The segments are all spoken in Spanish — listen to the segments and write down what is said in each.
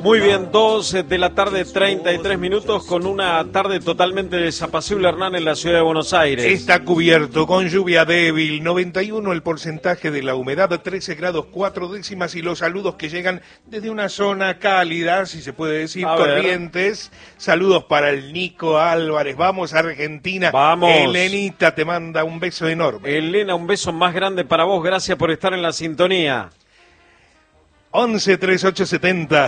Muy bien, 2 de la tarde, 33 minutos, con una tarde totalmente desapacible, Hernán, en la ciudad de Buenos Aires. Está cubierto con lluvia débil, 91 el porcentaje de la humedad, 13 grados 4 décimas, y los saludos que llegan desde una zona cálida, si se puede decir, Corrientes. Saludos para el Nico Álvarez. Vamos, Argentina. Vamos. Elenita te manda un beso enorme. Elena, un beso más grande para vos. Gracias por estar en la sintonía. 11 3870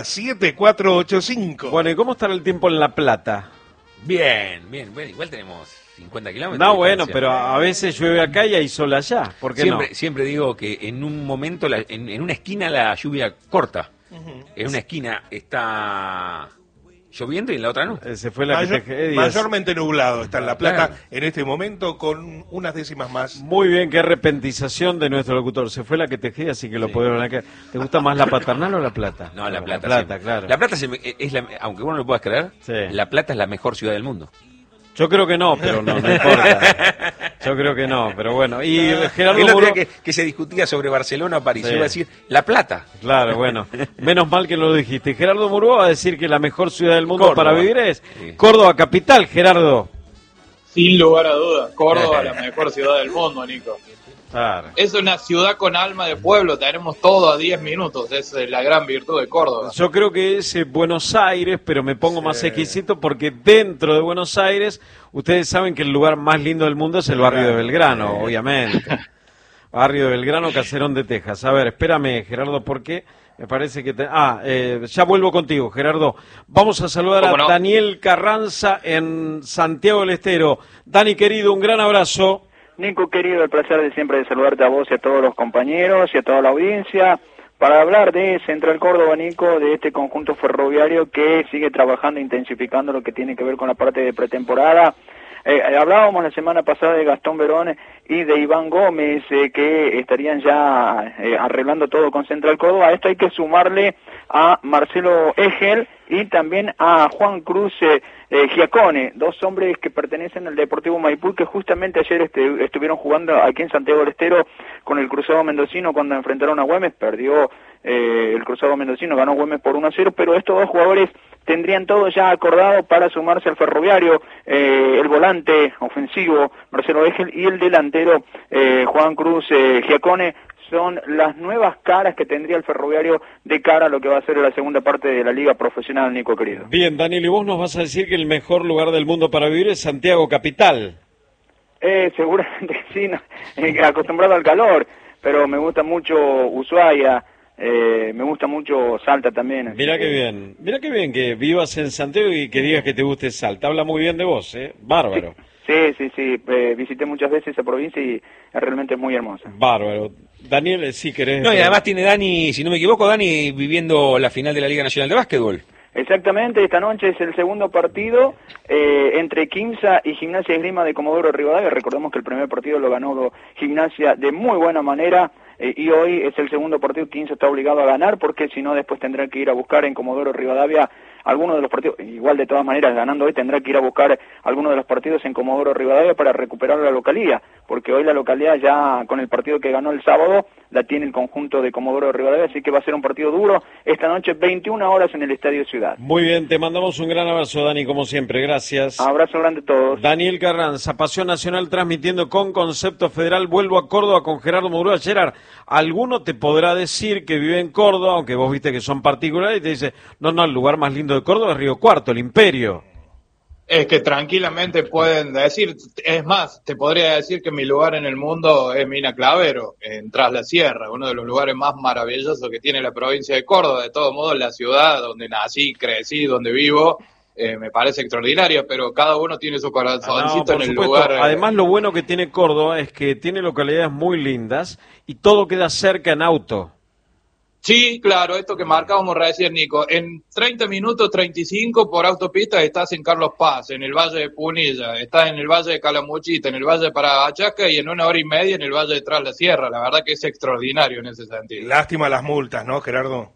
7485. Bueno, ¿y cómo estará el tiempo en La Plata? Bien, bueno, igual tenemos 50 kilómetros. No, bueno, pero a veces llueve acá y hay sol allá. ¿Por qué siempre digo que en un momento, en una esquina la lluvia corta. En una esquina está lloviendo y en la otra no. Se fue la mayormente nublado está en La Plata en este momento, con unas décimas más. Muy bien, qué repentización de nuestro locutor. Se fue la que tejía, así que lo podemos hablar. ¿Te gusta más la Paternal o La Plata? No, La Plata. La Plata, claro. La Plata es aunque vos no lo puedas creer, La Plata es la mejor ciudad del mundo. Yo creo que no, pero no importa. Yo creo que no, pero bueno. Y Gerardo el otro Murúa, que se discutía sobre Barcelona o París, yo iba a decir La Plata. Claro, bueno, menos mal que lo dijiste. Gerardo Murúa va a decir que la mejor ciudad del mundo Córdoba. Para vivir es Córdoba capital, Gerardo. Sin lugar a dudas, Córdoba la mejor ciudad del mundo, Nico. Claro. Es una ciudad con alma de pueblo, tenemos todo a 10 minutos, es la gran virtud de Córdoba. Yo creo que es Buenos Aires, pero me pongo más exquisito porque dentro de Buenos Aires, ustedes saben que el lugar más lindo del mundo es el barrio de Belgrano, obviamente. Barrio de Belgrano, Caserón de Texas. A ver, espérame, Gerardo, porque me parece que... ya vuelvo contigo, Gerardo. Vamos a saludar a Daniel Carranza en Santiago del Estero. Dani, querido, un gran abrazo. Nico, querido, el placer de siempre de saludarte a vos y a todos los compañeros y a toda la audiencia para hablar de Central Córdoba, Nico, de este conjunto ferroviario que sigue trabajando, intensificando lo que tiene que ver con la parte de pretemporada. Hablábamos la semana pasada de Gastón Verón y de Iván Gómez, que estarían ya arreglando todo con Central Córdoba. A esto hay que sumarle a Marcelo Egel y también a Juan Cruz Giacone, dos hombres que pertenecen al Deportivo Maipú, que justamente ayer estuvieron jugando aquí en Santiago del Estero con el Cruzado Mendocino cuando enfrentaron a Güemes. Perdió el Cruzado Mendocino, ganó Güemes por 1-0, pero estos dos jugadores tendrían todo ya acordado para sumarse al Ferroviario, el volante ofensivo Marcelo Egel y el delantero Juan Cruz Giacone. Son las nuevas caras que tendría el Ferroviario de cara a lo que va a ser la segunda parte de la Liga Profesional, Nico, querido. Bien, Daniel, y vos nos vas a decir que el mejor lugar del mundo para vivir es Santiago capital. Seguramente sí, acostumbrado al calor, pero me gusta mucho Ushuaia, me gusta mucho Salta también. Mira qué bien que vivas en Santiago y que digas que te guste Salta. Habla muy bien de vos, bárbaro. Sí, visité muchas veces esa provincia y es realmente muy hermosa. Bárbaro. Daniel, si querés... No, y además tiene Dani, si no me equivoco, Dani viviendo la final de la Liga Nacional de Básquetbol. Exactamente, esta noche es el segundo partido entre Quimsa y Gimnasia Esgrima de Comodoro Rivadavia. Recordemos que el primer partido lo ganó Gimnasia de muy buena manera y hoy es el segundo partido. Quimsa está obligado a ganar porque si no después tendrá que ir a buscar en Comodoro Rivadavia algunos de los partidos. Igual de todas maneras, ganando hoy tendrá que ir a buscar algunos de los partidos en Comodoro Rivadavia para recuperar la localía, porque hoy la localidad ya con el partido que ganó el sábado la tiene el conjunto de Comodoro Rivadavia, así que va a ser un partido duro esta noche, 21 horas en el Estadio Ciudad. Muy bien, te mandamos un gran abrazo, Dani, como siempre, gracias. Abrazo grande a todos. Daniel Carranza, Pasión Nacional transmitiendo con Concepto Federal. Vuelvo a Córdoba con Gerardo Murúa. Gerard, alguno te podrá decir que vive en Córdoba, aunque vos viste que son particulares, y te dice, no, el lugar más lindo de Córdoba es Río Cuarto, el Imperio. Es que tranquilamente pueden decir, es más, te podría decir que mi lugar en el mundo es Mina Clavero, en Tras la Sierra, uno de los lugares más maravillosos que tiene la provincia de Córdoba. De todos modos, la ciudad donde nací, crecí, donde vivo, me parece extraordinaria, pero cada uno tiene su corazoncito en el lugar. Además, lo bueno que tiene Córdoba es que tiene localidades muy lindas y todo queda cerca en auto. Sí, claro, esto que marcábamos recién, Nico. En 30 minutos, 35 por autopista estás en Carlos Paz, en el Valle de Punilla, estás en el Valle de Calamuchita, en el Valle de Parabachaca y en 1 hora y media en el Valle de Tras la Sierra. La verdad que es extraordinario en ese sentido. Lástima las multas, ¿no, Gerardo?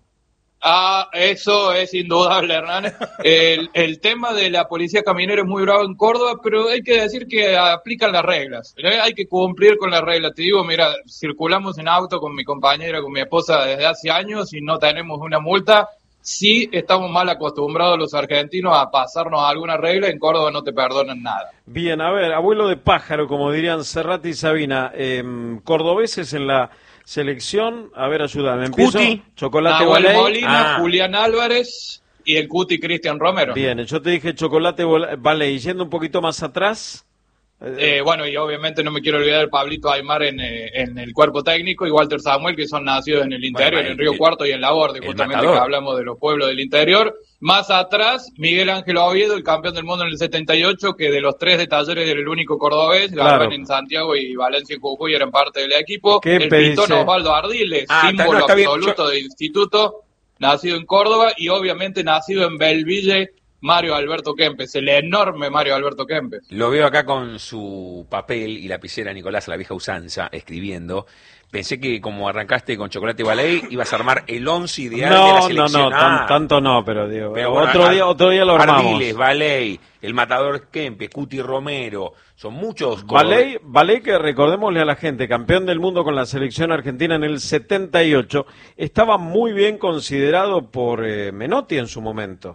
Eso es indudable, Hernán. El tema de la policía caminera es muy bravo en Córdoba, pero hay que decir que aplican las reglas. Hay que cumplir con las reglas. Te digo, mira, circulamos en auto con mi compañera, con mi esposa desde hace años y no tenemos una multa. sí estamos mal acostumbrados los argentinos a pasarnos alguna regla, en Córdoba no te perdonan nada. Bien, a ver, abuelo de pájaro, como dirían Serrat y Sabina, cordobeses en la selección, a ver, ayúdame, empiezo. Cuti. Chocolate Nahuel Baley. Molina, Julián Álvarez y el Cuti Cristian Romero. Bien, yo te dije Chocolate Baley, yendo un poquito más atrás. Bueno, y obviamente no me quiero olvidar de Pablito Aymar en el cuerpo técnico y Walter Samuel, que son nacidos en el interior, en Río Cuarto y en La Borde, justamente matador. que hablamos de los pueblos del interior. Más atrás, Miguel Ángel Oviedo, el campeón del mundo en el 78, que de los 3 de Talleres era el único cordobés, Galván en Santiago y Valencia en Jujuy eran parte del equipo. El pitón Osvaldo Ardiles, símbolo absoluto de instituto, nacido en Córdoba y obviamente nacido en Belville, Mario Alberto Kempes, el enorme Mario Alberto Kempes. Lo veo acá con su papel y lapicera Nicolás a la vieja usanza, escribiendo. Pensé que como arrancaste con Chocolate Baley, ibas a armar el 11 ideal de la selección. Tanto no, pero digo, pero otro día lo armamos. Ardiles, Baley, el matador Kempes, Cuti Romero, son muchos. Baley, que recordémosle a la gente, campeón del mundo con la selección argentina en el 78, estaba muy bien considerado por Menotti en su momento.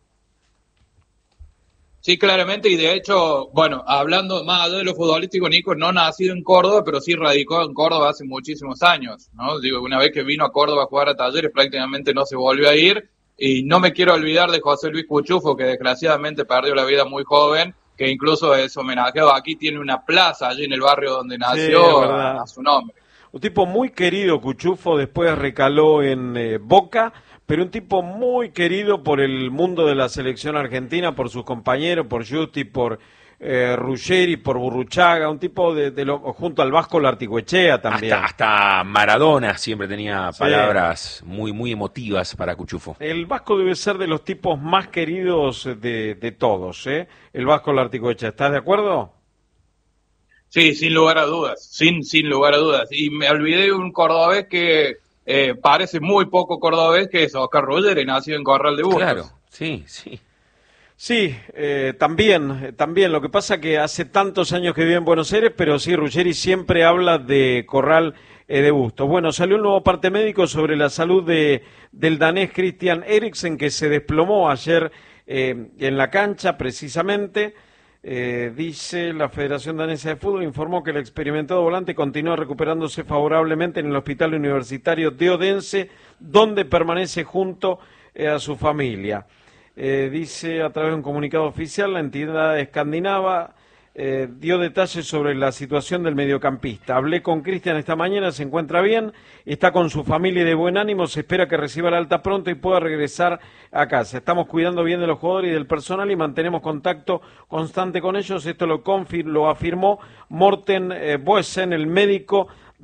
Sí, claramente, y de hecho, bueno, hablando más allá de lo futbolístico, Nico no nacido en Córdoba, pero sí radicó en Córdoba hace muchísimos años, ¿no? Digo, una vez que vino a Córdoba a jugar a Talleres, prácticamente no se volvió a ir, y no me quiero olvidar de José Luis Cuchufo, que desgraciadamente perdió la vida muy joven, que incluso es homenajeado aquí, tiene una plaza allí en el barrio donde nació, sí, a su nombre. Un tipo muy querido, Cuchufo, después recaló en Boca, pero un tipo muy querido por el mundo de la selección argentina, por sus compañeros, por Justi, por Ruggeri, por Burruchaga, un tipo junto al Vasco Larticoechea también. Hasta Maradona siempre tenía palabras muy, muy emotivas para Cuchufo. El Vasco debe ser de los tipos más queridos de todos, el Vasco Larticoechea. ¿Estás de acuerdo? Sí, sin lugar a dudas, sin lugar a dudas. Y me olvidé de un cordobés que parece muy poco cordobés, que es Oscar Ruggeri, nacido en Corral de Burgos. Claro, sí. Sí, también. Lo que pasa que hace tantos años que vive en Buenos Aires, pero sí, Ruggeri siempre habla de Corral de Bustos. Bueno, salió un nuevo parte médico sobre la salud del danés Christian Eriksen, que se desplomó ayer en la cancha, precisamente. Dice la Federación Danesa de Fútbol, informó que el experimentado volante continúa recuperándose favorablemente en el Hospital Universitario de Odense, donde permanece junto a su familia. Dice a través de un comunicado oficial, la entidad escandinava dio detalles sobre la situación del mediocampista. Hablé con Cristian esta mañana, se encuentra bien, está con su familia y de buen ánimo, se espera que reciba la alta pronto y pueda regresar a casa. Estamos cuidando bien de los jugadores y del personal y mantenemos contacto constante con ellos. Esto lo afirmó Morten Boesen, el médico